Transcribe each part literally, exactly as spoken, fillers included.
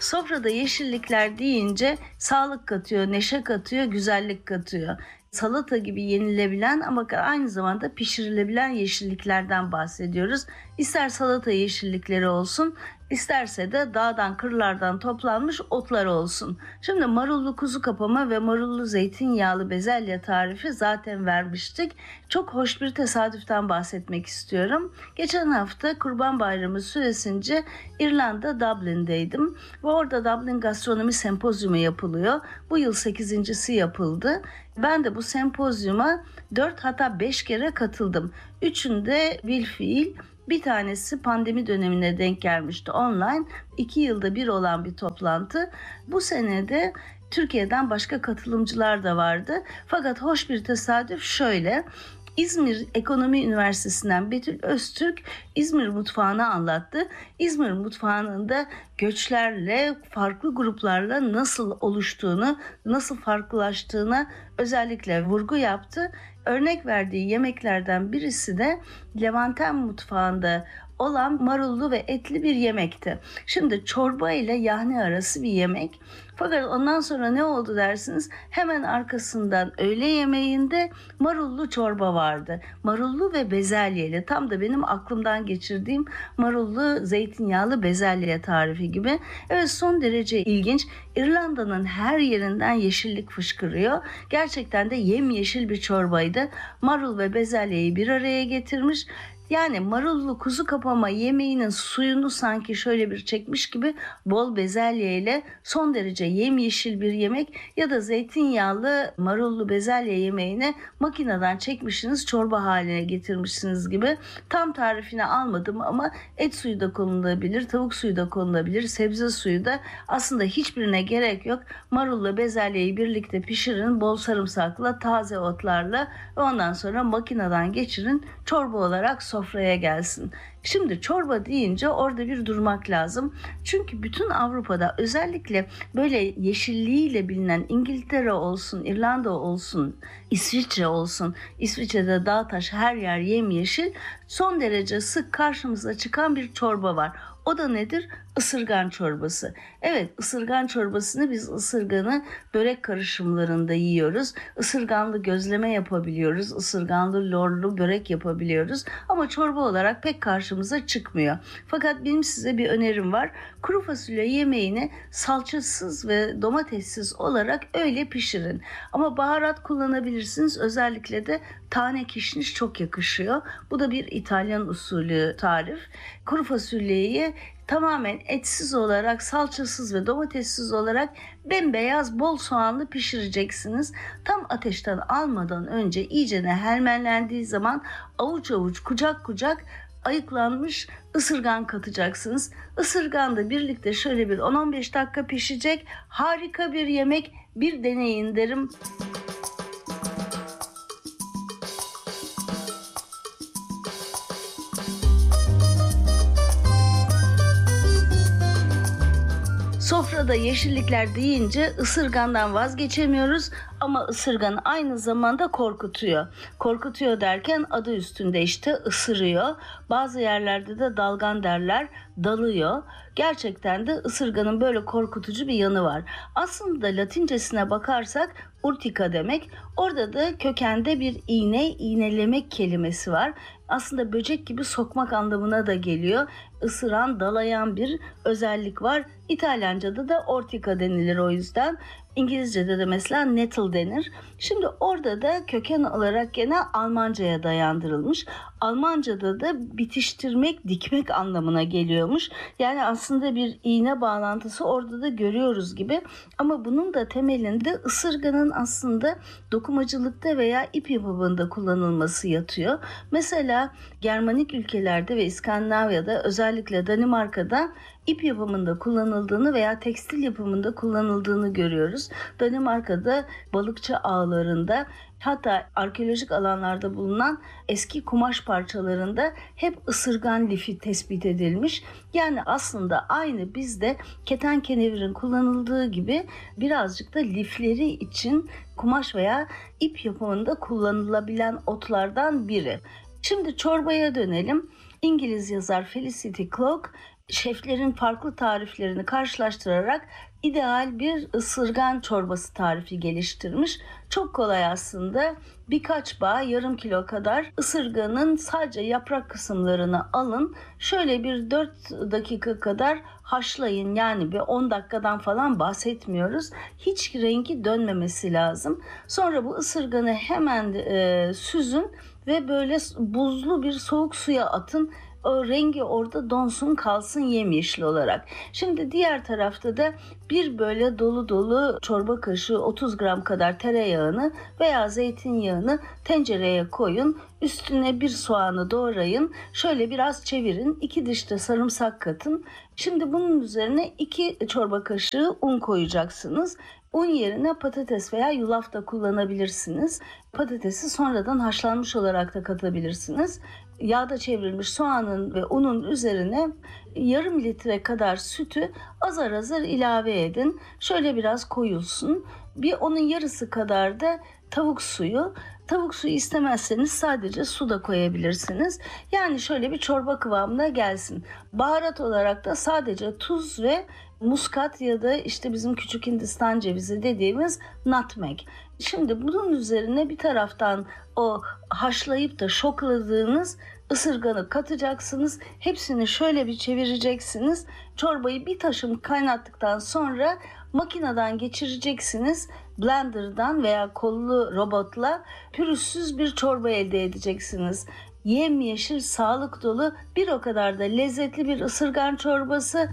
Sofrada yeşillikler deyince sağlık katıyor, neşe katıyor, güzellik katıyor. Salata gibi yenilebilen ama aynı zamanda pişirilebilen yeşilliklerden bahsediyoruz. İster salata yeşillikleri olsun, isterse de dağdan kırlardan toplanmış otlar olsun. Şimdi marullu kuzu kapama ve marullu zeytinyağlı bezelye tarifi zaten vermiştik. Çok hoş bir tesadüften bahsetmek istiyorum. Geçen hafta Kurban Bayramı süresince İrlanda Dublin'deydim ve orada Dublin Gastronomi Sempozyumu yapılıyor. Bu yıl sekizincisi yapıldı. Ben de bu sempozyuma dört hatta beş kere katıldım. Üçünde bilfiil, bir tanesi pandemi dönemine denk gelmişti online. İki yılda bir olan bir toplantı. Bu sene de Türkiye'den başka katılımcılar da vardı. Fakat hoş bir tesadüf şöyle. İzmir Ekonomi Üniversitesi'nden Betül Öztürk İzmir mutfağını anlattı. İzmir mutfağının da göçlerle, farklı gruplarla nasıl oluştuğunu, nasıl farklılaştığına özellikle vurgu yaptı. Örnek verdiği yemeklerden birisi de Levanten mutfağında olan marullu ve etli bir yemekti. Şimdi çorba ile yahni arası bir yemek. Fakat ondan sonra ne oldu dersiniz? Hemen arkasından öğle yemeğinde marullu çorba vardı. Marullu ve bezelyeli. Tam da benim aklımdan geçirdiğim marullu zeytinyağlı bezelye tarifi gibi. Evet, son derece ilginç. İrlanda'nın her yerinden yeşillik fışkırıyor. Gerçekten de yemyeşil bir çorbaydı. Marul ve bezelyeyi bir araya getirmiş. Yani marullu kuzu kapama yemeğinin suyunu sanki şöyle bir çekmiş gibi bol bezelye ile son derece yemyeşil bir yemek ya da zeytinyağlı marullu bezelye yemeğini makineden çekmişsiniz, çorba haline getirmişsiniz gibi. Tam tarifini almadım ama et suyu da konulabilir, tavuk suyu da konulabilir, sebze suyu da, aslında hiçbirine gerek yok. Marulla bezelyeyi birlikte pişirin, bol sarımsakla, taze otlarla ve ondan sonra makineden geçirin, çorba olarak sofraya gelsin. Şimdi çorba deyince orada bir durmak lazım. Çünkü bütün Avrupa'da, özellikle böyle yeşilliğiyle bilinen İngiltere olsun, İrlanda olsun, İsviçre olsun, İsviçre'de dağ taş her yer yemyeşil, son derece sık karşımıza çıkan bir çorba var. O da nedir? Isırgan çorbası. Evet, ısırgan çorbasını biz ısırganı börek karışımlarında yiyoruz. Isırganlı gözleme yapabiliyoruz. Isırganlı lorlu börek yapabiliyoruz. Ama çorba olarak pek karşımıza çıkmıyor. Fakat benim size bir önerim var. Kuru fasulye yemeğini salçasız ve domatessiz olarak öyle pişirin. Ama baharat kullanabilirsiniz. Özellikle de tane kişniş çok yakışıyor. Bu da bir İtalyan usulü tarif. Kuru fasulyeyi tamamen etsiz olarak, salçasız ve domatessiz olarak bembeyaz bol soğanlı pişireceksiniz. Tam ateşten almadan önce iyicene helmelendiği zaman avuç avuç, kucak kucak ayıklanmış ısırgan katacaksınız. Isırgan da birlikte şöyle bir on on beş dakika pişecek. Harika bir yemek, bir deneyin derim. Sofrada yeşillikler deyince ısırgandan vazgeçemiyoruz ama ısırgan aynı zamanda korkutuyor. Korkutuyor derken adı üstünde işte ısırıyor. Bazı yerlerde de dalgan derler, dalıyor. Gerçekten de ısırganın böyle korkutucu bir yanı var. Aslında Latincesine bakarsak urtica demek. Orada da kökende bir iğne, iğnelemek kelimesi var. Aslında böcek gibi sokmak anlamına da geliyor. Isıran, dalayan bir özellik var. İtalyanca'da da ortica denilir o yüzden. İngilizce'de de mesela nettle denir. Şimdi orada da köken olarak gene Almanca'ya dayandırılmış. Almanca'da da bitiştirmek, dikmek anlamına geliyormuş. Yani aslında bir iğne bağlantısı orada da görüyoruz gibi. Ama bunun da temelinde ısırganın aslında dokumacılıkta veya ip yapımında kullanılması yatıyor. Mesela Germanik ülkelerde ve İskandinavya'da, özellikle Danimarka'da ip yapımında kullanıldığını veya tekstil yapımında kullanıldığını görüyoruz. Danimarka'da balıkçı ağlarında, hatta arkeolojik alanlarda bulunan eski kumaş parçalarında hep ısırgan lifi tespit edilmiş. Yani aslında aynı bizde keten kenevirin kullanıldığı gibi birazcık da lifleri için kumaş veya ip yapımında kullanılabilen otlardan biri. Şimdi çorbaya dönelim. İngiliz yazar Felicity Clark şeflerin farklı tariflerini karşılaştırarak ideal bir ısırgan çorbası tarifi geliştirmiş. Çok kolay aslında. Birkaç bağ, yarım kilo kadar ısırganın sadece yaprak kısımlarını alın. Şöyle bir dört dakika kadar haşlayın. Yani bir on dakikadan falan bahsetmiyoruz. Hiç rengi dönmemesi lazım. Sonra bu ısırganı hemen e, süzün ve böyle buzlu bir soğuk suya atın. O rengi orada donsun kalsın yemyeşil olarak. Şimdi diğer tarafta da bir böyle dolu dolu çorba kaşığı otuz gram kadar tereyağını veya zeytinyağını tencereye koyun. Üstüne bir soğanı doğrayın. Şöyle biraz çevirin. iki diş de sarımsak katın. Şimdi bunun üzerine iki çorba kaşığı un koyacaksınız. Un yerine patates veya yulaf da kullanabilirsiniz. Patatesi sonradan haşlanmış olarak da katabilirsiniz. Yağda çevrilmiş soğanın ve unun üzerine yarım litre kadar sütü azar azar ilave edin. Şöyle biraz koyulsun. Bir onun yarısı kadar da tavuk suyu. Tavuk suyu istemezseniz sadece su da koyabilirsiniz. Yani şöyle bir çorba kıvamına gelsin. Baharat olarak da sadece tuz ve muskat ya da işte bizim küçük Hindistan cevizi dediğimiz nutmeg. Şimdi bunun üzerine bir taraftan o haşlayıp da şokladığınız ısırganı katacaksınız. Hepsini şöyle bir çevireceksiniz. Çorbayı bir taşım kaynattıktan sonra makineden geçireceksiniz. Blender'dan veya kollu robotla pürüzsüz bir çorba elde edeceksiniz. Yemyeşil, sağlık dolu, bir o kadar da lezzetli bir ısırgan çorbası.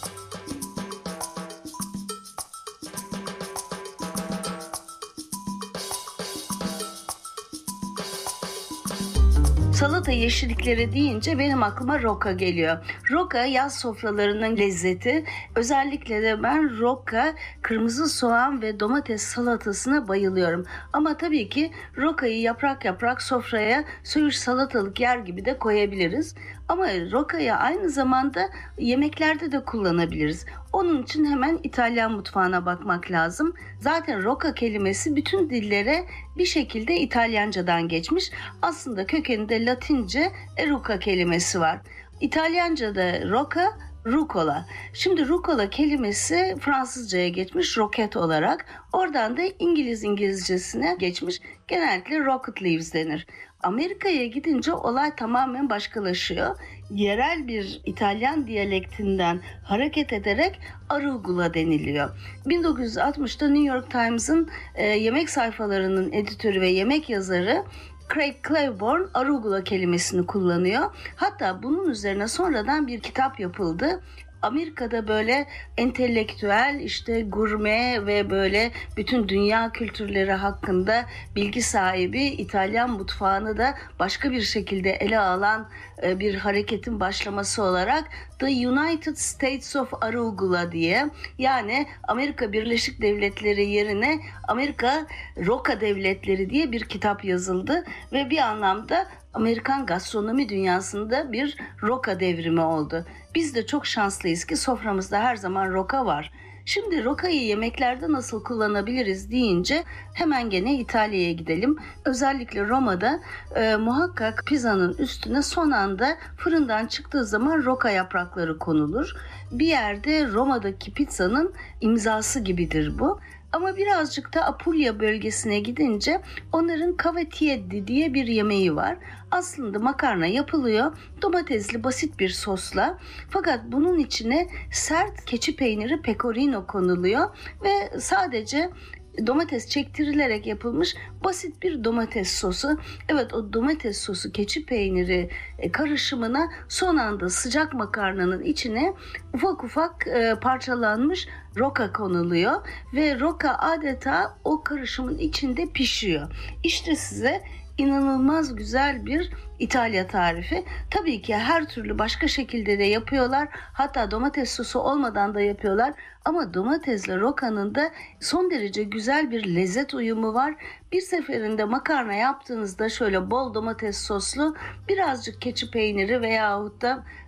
Salata yeşillikleri deyince benim aklıma roka geliyor. Roka yaz sofralarının lezzeti. Özellikle de ben roka, kırmızı soğan ve domates salatasına bayılıyorum. Ama tabii ki rokayı yaprak yaprak sofraya söğüş salatalık yer gibi de koyabiliriz. Ama rokayı aynı zamanda yemeklerde de kullanabiliriz. Onun için hemen İtalyan mutfağına bakmak lazım. Zaten roka kelimesi bütün dillere bir şekilde İtalyancadan geçmiş. Aslında kökeninde Latince eruca kelimesi var. İtalyanca'da roka, rucola. Şimdi rucola kelimesi Fransızca'ya geçmiş roket olarak. Oradan da İngiliz İngilizcesine geçmiş. Genellikle rocket leaves denir. Amerika'ya gidince olay tamamen başkalaşıyor. Yerel bir İtalyan diyalektinden hareket ederek arugula deniliyor. bin dokuz yüz altmışta New York Times'ın e, yemek sayfalarının editörü ve yemek yazarı Craig Claiborne arugula kelimesini kullanıyor. Hatta bunun üzerine sonradan bir kitap yapıldı. Amerika'da böyle entelektüel, işte gurme ve böyle bütün dünya kültürleri hakkında bilgi sahibi, İtalyan mutfağını da başka bir şekilde ele alan bir hareketin başlaması olarak The United States of Arugula diye, yani Amerika Birleşik Devletleri yerine Amerika Roka Devletleri diye bir kitap yazıldı ve bir anlamda Amerikan gastronomi dünyasında bir roka devrimi oldu. Biz de çok şanslıyız ki soframızda her zaman roka var. Şimdi rokayı yemeklerde nasıl kullanabiliriz deyince hemen gene İtalya'ya gidelim. Özellikle Roma'da e, muhakkak pizzanın üstüne son anda fırından çıktığı zaman roka yaprakları konulur. Bir yerde Roma'daki pizzanın imzası gibidir bu. Ama birazcık da Apulya bölgesine gidince onların cavatielli diye bir yemeği var. Aslında makarna yapılıyor domatesli basit bir sosla. Fakat bunun içine sert keçi peyniri pecorino konuluyor ve sadece domates çektirilerek yapılmış basit bir domates sosu. Evet, o domates sosu keçi peyniri karışımına son anda sıcak makarnanın içine ufak ufak parçalanmış roka konuluyor ve roka adeta o karışımın içinde pişiyor. İşte size inanılmaz güzel bir İtalya tarifi. Tabii ki her türlü başka şekilde de yapıyorlar. Hatta domates sosu olmadan da yapıyorlar. Ama domatesle rokanın da son derece güzel bir lezzet uyumu var. Bir seferinde makarna yaptığınızda şöyle bol domates soslu, birazcık keçi peyniri veyahut da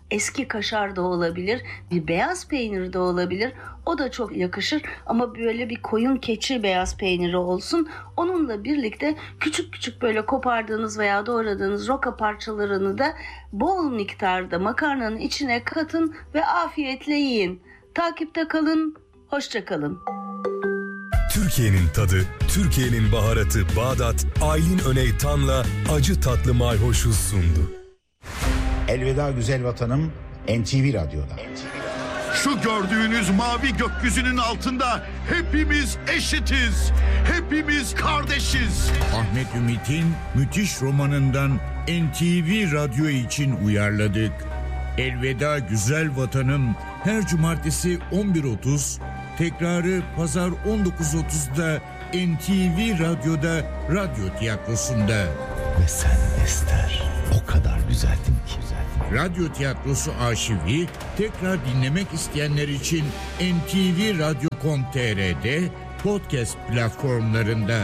Eski kaşar da olabilir, bir beyaz peynir de olabilir. O da çok yakışır ama böyle bir koyun keçi beyaz peyniri olsun. Onunla birlikte küçük küçük böyle kopardığınız veya doğradığınız roka parçalarını da bol miktarda makarnanın içine katın ve afiyetle yiyin. Takipte kalın, hoşça kalın. Türkiye'nin tadı, Türkiye'nin baharatı Bağdat, Aylin Öneytan'la acı tatlı mayhoşu sundu. Elveda güzel vatanım, N T V Radyo'da. Şu gördüğünüz mavi gökyüzünün altında hepimiz eşitiz, hepimiz kardeşiz. Ahmet Ümit'in müthiş romanından N T V Radyo için uyarladık. Elveda güzel vatanım her cumartesi on bir otuz, tekrarı pazar on dokuz otuzda N T V Radyo'da Radyo Tiyatrosu'nda. Ve sen Ester o kadar güzeldin ki. Radyo Tiyatrosu arşivi tekrar dinlemek isteyenler için N T V Radyo nokta com nokta t r'de podcast platformlarında.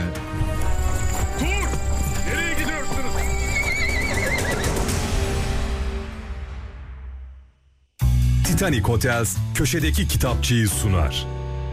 Nereye gidiyorsunuz? Titanic Hotels köşedeki kitapçıyı sunar.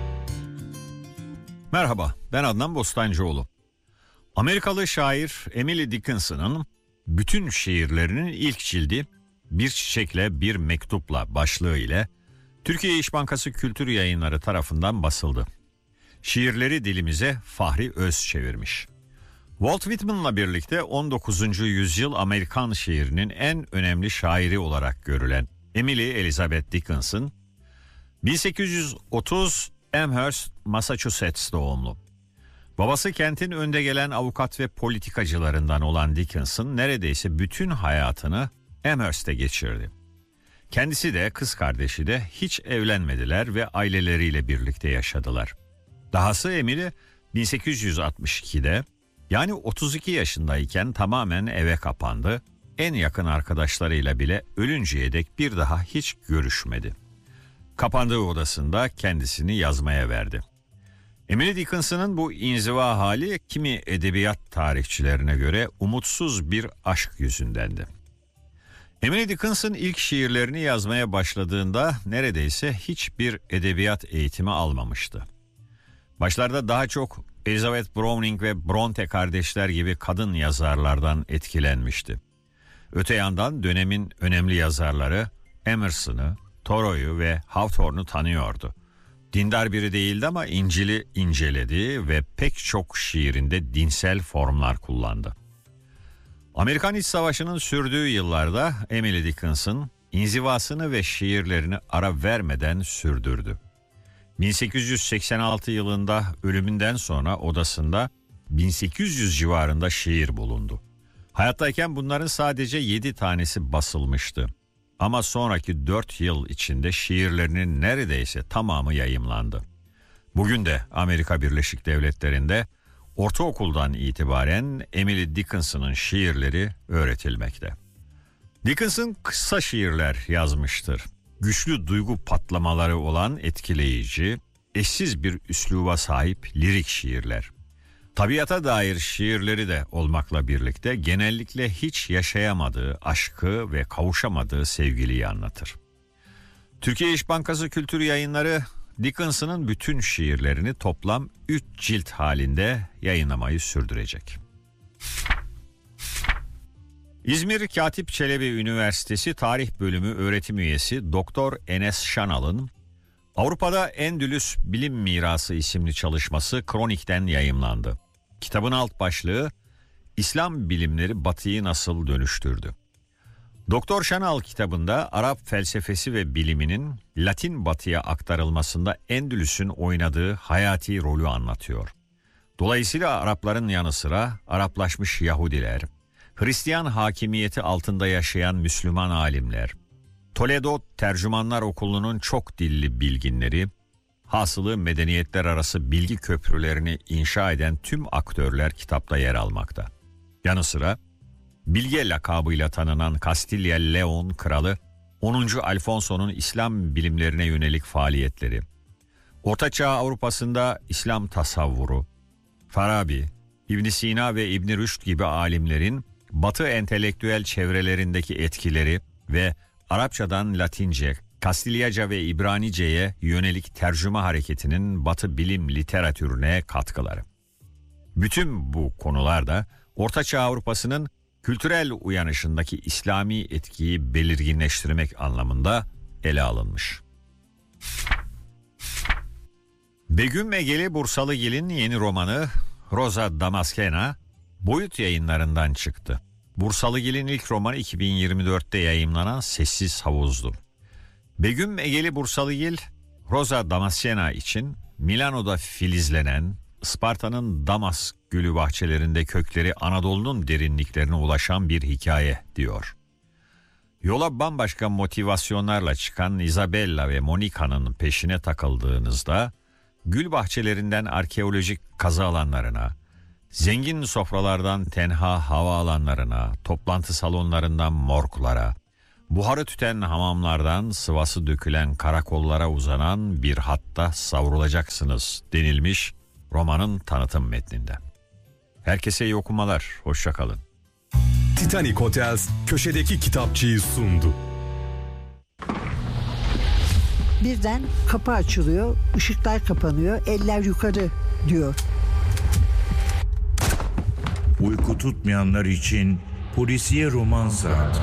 Merhaba, ben Adnan Bostancıoğlu. Amerikalı şair Emily Dickinson'ın bütün şiirlerinin ilk cildi Bir Çiçekle Bir Mektupla başlığı ile Türkiye İş Bankası Kültür Yayınları tarafından basıldı. Şiirleri dilimize Fahri Öz çevirmiş. Walt Whitman'la birlikte on dokuzuncu yüzyıl Amerikan şiirinin en önemli şairi olarak görülen Emily Elizabeth Dickinson, bin sekiz yüz otuz Amherst, Massachusetts doğumlu. Babası kentin önde gelen avukat ve politikacılarından olan Dickinson neredeyse bütün hayatını Amherst'te geçirdi. Kendisi de kız kardeşi de hiç evlenmediler ve aileleriyle birlikte yaşadılar. Dahası Emily bin sekiz yüz altmış ikide yani otuz iki yaşındayken tamamen eve kapandı. En yakın arkadaşlarıyla bile ölünceye dek bir daha hiç görüşmedi. Kapandığı odasında kendisini yazmaya verdi. Emily Dickinson'ın bu inziva hali kimi edebiyat tarihçilerine göre umutsuz bir aşk yüzündendi. Emily Dickinson ilk şiirlerini yazmaya başladığında neredeyse hiçbir edebiyat eğitimi almamıştı. Başlarda daha çok Elizabeth Browning ve Bronte kardeşler gibi kadın yazarlardan etkilenmişti. Öte yandan dönemin önemli yazarları Emerson'ı, Thoreau'yu ve Hawthorne'u tanıyordu. Dindar biri değildi ama İncil'i inceledi ve pek çok şiirinde dinsel formlar kullandı. Amerikan İç Savaşı'nın sürdüğü yıllarda Emily Dickinson inzivasını ve şiirlerini ara vermeden sürdürdü. bin sekiz yüz seksen altı yılında ölümünden sonra odasında bin sekiz yüz civarında şiir bulundu. Hayattayken bunların sadece yedi tanesi basılmıştı. Ama sonraki dört yıl içinde şiirlerinin neredeyse tamamı yayımlandı. Bugün de Amerika Birleşik Devletleri'nde ortaokuldan itibaren Emily Dickinson'ın şiirleri öğretilmekte. Dickinson kısa şiirler yazmıştır. Güçlü duygu patlamaları olan etkileyici, eşsiz bir üsluba sahip lirik şiirler. Tabiata dair şiirleri de olmakla birlikte genellikle hiç yaşayamadığı aşkı ve kavuşamadığı sevgiliyi anlatır. Türkiye İş Bankası Kültür Yayınları Dickinson'ın bütün şiirlerini toplam üç cilt halinde yayınlamayı sürdürecek. İzmir Katip Çelebi Üniversitesi Tarih Bölümü öğretim üyesi Doktor Enes Şanal'ın Avrupa'da Endülüs Bilim Mirası isimli çalışması Kronik'ten yayımlandı. Kitabın alt başlığı İslam bilimleri Batı'yı nasıl dönüştürdü? Doktor Şanal kitabında Arap felsefesi ve biliminin Latin Batı'ya aktarılmasında Endülüs'ün oynadığı hayati rolü anlatıyor. Dolayısıyla Arapların yanı sıra Araplaşmış Yahudiler, Hristiyan hakimiyeti altında yaşayan Müslüman alimler, Toledo Tercümanlar Okulu'nun çok dilli bilginleri, hasılı medeniyetler arası bilgi köprülerini inşa eden tüm aktörler kitapta yer almakta. Yanı sıra Bilge lakabıyla tanınan Kastilya Leon Kralı onuncu Alfonso'nun İslam bilimlerine yönelik faaliyetleri, Ortaçağ Avrupa'sında İslam tasavvuru, Farabi, İbn Sina ve İbn Rüşd gibi alimlerin Batı entelektüel çevrelerindeki etkileri ve Arapçadan Latince, Kastilyaca ve İbranice'ye yönelik tercüme hareketinin Batı bilim literatürüne katkıları. Bütün bu konularda Ortaçağ Avrupa'sının kültürel uyanışındaki İslami etkiyi belirginleştirmek anlamında ele alınmış. Begüm Egeli Bursalıgil'in yeni romanı Rosa Damaskena Boyut Yayınlarından çıktı. Bursalıgil'in ilk romanı iki bin yirmi dörtte yayımlanan Sessiz Havuz'du. Begüm Egeli Bursalıgil, Rosa Damaskena için Milano'da filizlenen, Isparta'nın Damas gülü bahçelerinde kökleri Anadolu'nun derinliklerine ulaşan bir hikaye diyor. Yola bambaşka motivasyonlarla çıkan Isabella ve Monica'nın peşine takıldığınızda, gül bahçelerinden arkeolojik kazı alanlarına, zengin sofralardan tenha hava alanlarına, toplantı salonlarından morglara, buharı tüten hamamlardan sıvası dökülen karakollara uzanan bir hatta savrulacaksınız denilmiş romanın tanıtım metninde. Herkese iyi okumalar, hoşça kalın. Titanic Hotels köşedeki kitapçıyı sundu. Birden kapı açılıyor, ışıklar kapanıyor, eller yukarı diyor. Uyku tutmayanlar için polisiye roman saati.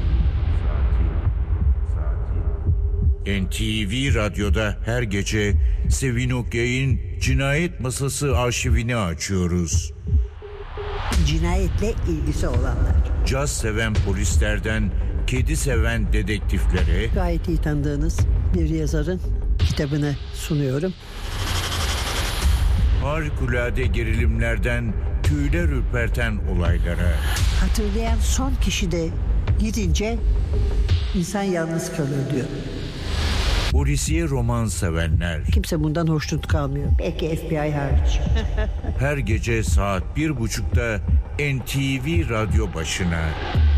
N T V Radyo'da her gece Sevin Okyay'ın Cinayet Masası arşivini açıyoruz. Cinayetle ilgisi olanlar. Caz seven polislerden kedi seven dedektiflere, Gayet iyi tanıdığınız bir yazarın kitabını sunuyorum. harikulade gerilimlerden tüyler ürperten olaylara, Hatırlayan son kişi de gidince insan yalnız kalır diyor. polisiye roman sevenler, Kimse bundan hoşnut kalmıyor. Belki F B I hariç. her gece saat bir buçukta N T V Radyo başına.